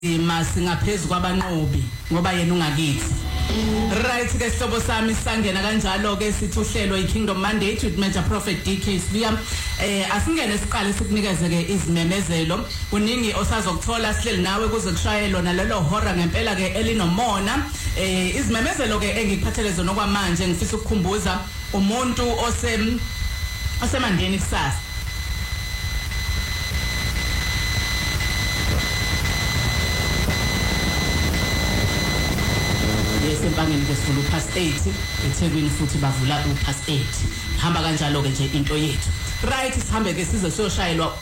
Ima singaphezulu kwabanqobi ngoba yena ungakithi. Right ke sihlobo sami sangena kanjalo ke sithi uhlelo iKingdom Mandate with Major Prophet DK Sibiya. Asingene siqale sikunikeze ke izimemezelo. Kuningi osazokuthola sihleli nawe kuze kushayelwa nalelo hora ngempela ke elinomona. Izimemezelo ke engikuphathele zona okwamanje ngifisa ukukhumbuza umuntu osemandeni kusasa. Sempangeni ke sivula past 8 eThekwini futhi bavula past 8 hamba kanjalo ke nje into yethu right sihambe ke size soshayelwa